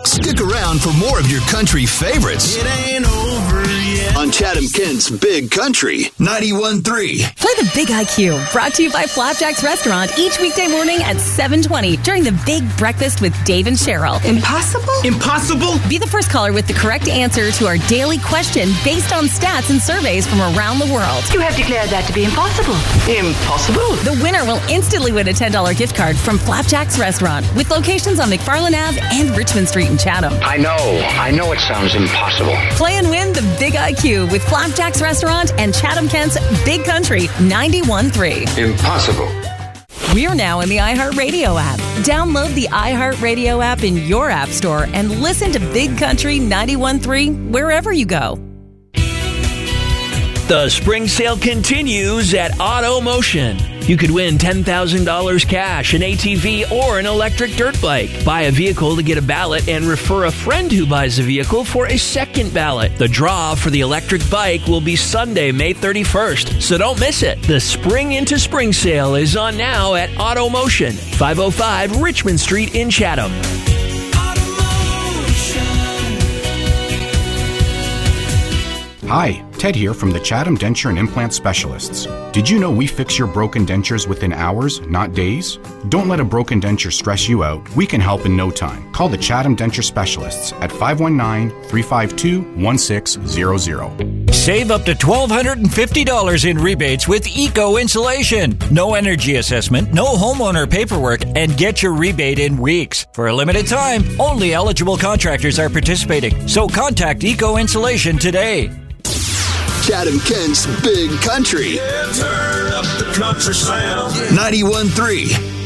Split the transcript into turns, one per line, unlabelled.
Stick around for more of your country favorites.
It ain't over yet.
On Chatham Kent's Big Country 91.3.
Play the Big IQ, brought to you by Flapjack's Restaurant, each weekday morning at 7:20 during the Big Breakfast with Dave and Cheryl.
Impossible?
Impossible?
Be the first caller with the correct answer to our daily question based on stats and surveys from around the world.
You have declared that to be impossible.
Impossible?
The winner will instantly win a $10 gift card from Flapjack's Restaurant with locations on McFarland Ave and Richmond Street in Chatham.
I know it sounds impossible.
Play and win the Big IQ with Flapjack's Restaurant and Chatham Kent's Big Country 91.3.
Impossible.
We are now in the iHeartRadio app. Download the iHeartRadio app in your app store and listen to Big Country 91.3 wherever you go.
The spring sale continues at Auto Motion. You could win $10,000 cash, an ATV, or an electric dirt bike. Buy a vehicle to get a ballot and refer a friend who buys a vehicle for a second ballot. The draw for the electric bike will be Sunday, May 31st, so don't miss it. The Spring into Spring sale is on now at Auto Motion, 505 Richmond Street in Chatham.
Hi, Ted here from the Chatham Denture and Implant Specialists. Did you know we fix your broken dentures within hours, not days? Don't let a broken denture stress you out. We can help in no time. Call the Chatham Denture Specialists at 519-352-1600.
Save up to $1,250 in rebates with Eco Insulation. No energy assessment, no homeowner paperwork, and get your rebate in weeks. For a limited time, only eligible contractors are participating. So contact Eco Insulation today.
Chatham Kent's Big Country.
Yeah, turn up the country sound.
91.3.